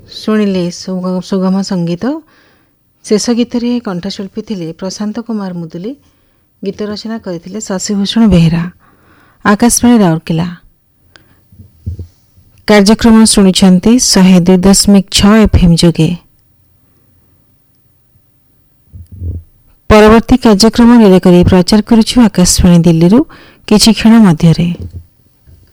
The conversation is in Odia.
ଶୁଣିଲେ ସୁଗମ ସଙ୍ଗୀତ। ଶେଷ ଗୀତରେ କଣ୍ଠଶିଳ୍ପୀ ଥିଲେ ପ୍ରଶାନ୍ତ କୁମାର ମୁଦୁଲି, ଗୀତ ରଚନା କରିଥିଲେ ଶଶିଭୂଷଣ ବେହେରା। ଆକାଶବାଣୀ ରାଉରକେଲା। କାର୍ଯ୍ୟକ୍ରମ ଶୁଣିଛନ୍ତି 102.6 FM ଯୋଗେ। ପରବର୍ତ୍ତୀ କାର୍ଯ୍ୟକ୍ରମ ରିଲେ କରି ପ୍ରଚାର କରୁଛୁ ଆକାଶବାଣୀ ଦିଲ୍ଲୀରୁ କିଛି କ୍ଷଣ ମଧ୍ୟରେ।